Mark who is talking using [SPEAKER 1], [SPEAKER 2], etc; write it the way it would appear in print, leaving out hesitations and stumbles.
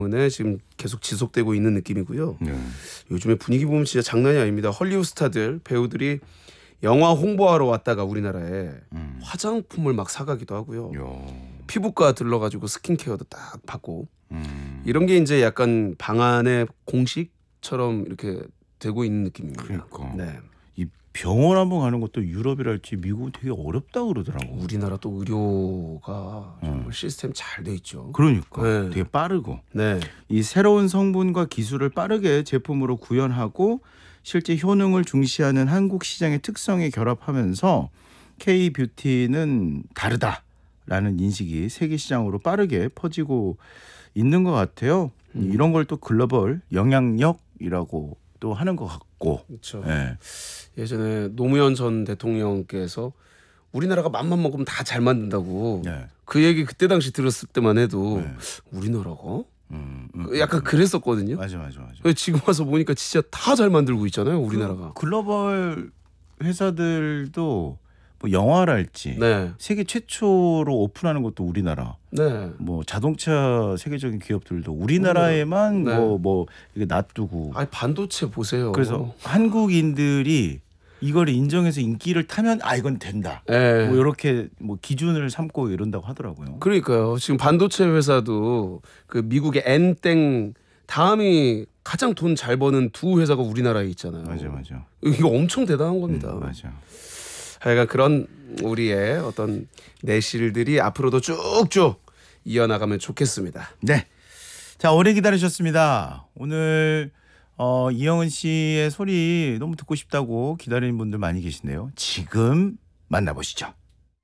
[SPEAKER 1] 때문에 지금 계속 지속되고 있는 느낌이고요.
[SPEAKER 2] 네.
[SPEAKER 1] 요즘에 분위기 보면 진짜 장난이 아닙니다. 헐리우드 스타들, 배우들이 영화 홍보하러 왔다가 우리나라에 화장품을 막 사가기도 하고요. 피부과 들러가지고 스킨케어도 딱 받고 이런 게 이제 약간 방안의 공식처럼 이렇게 되고 있는 느낌입니다.
[SPEAKER 2] 그러니까.
[SPEAKER 1] 네.
[SPEAKER 2] 이 병원 한번 가는 것도 유럽이랄지 미국은 되게 어렵다 그러더라고.
[SPEAKER 1] 우리나라 또 의료가 정말 시스템 잘 돼 있죠.
[SPEAKER 2] 그러니까
[SPEAKER 1] 네.
[SPEAKER 2] 되게 빠르고
[SPEAKER 1] 네.
[SPEAKER 2] 이 새로운 성분과 기술을 빠르게 제품으로 구현하고 실제 효능을 중시하는 한국 시장의 특성에 결합하면서 K-뷰티는 다르다라는 인식이 세계 시장으로 빠르게 퍼지고 있는 것 같아요. 이런 걸 또 글로벌 영향력이라고 또 하는 것 같고.
[SPEAKER 1] 그렇죠.
[SPEAKER 2] 네.
[SPEAKER 1] 예전에 노무현 전 대통령께서 우리나라가 맘만 먹으면 다 잘 만든다고
[SPEAKER 2] 네.
[SPEAKER 1] 그 얘기 그때 당시 들었을 때만 해도
[SPEAKER 2] 네.
[SPEAKER 1] 우리나라가 약간 그랬었거든요.
[SPEAKER 2] 맞아.
[SPEAKER 1] 지금 와서 보니까 진짜 다 잘 만들고 있잖아요, 우리나라가.
[SPEAKER 2] 글로벌 회사들도 뭐 영화랄지
[SPEAKER 1] 네.
[SPEAKER 2] 세계 최초로 오픈하는 것도 우리나라.
[SPEAKER 1] 네.
[SPEAKER 2] 뭐 자동차 세계적인 기업들도 우리나라에만
[SPEAKER 1] 네.
[SPEAKER 2] 뭐 이게 놔두고.
[SPEAKER 1] 아니 반도체 보세요.
[SPEAKER 2] 그래서 한국인들이 이걸 인정해서 인기를 타면 이건 된다.
[SPEAKER 1] 네.
[SPEAKER 2] 뭐 이렇게 뭐 기준을 삼고 이런다고 하더라고요.
[SPEAKER 1] 그러니까요. 지금 반도체 회사도 그 미국의 엔땡 다음이 가장 돈 잘 버는 두 회사가 우리나라에 있잖아요.
[SPEAKER 2] 맞아.
[SPEAKER 1] 이거 엄청 대단한 겁니다.
[SPEAKER 2] 맞아.
[SPEAKER 1] 하여간 그런 우리의 어떤 내실들이 앞으로도 쭉쭉 이어나가면 좋겠습니다.
[SPEAKER 2] 네. 자, 오래 기다리셨습니다. 오늘 이영은 씨의 소리 너무 듣고 싶다고 기다리는 분들 많이 계시네요. 지금 만나보시죠.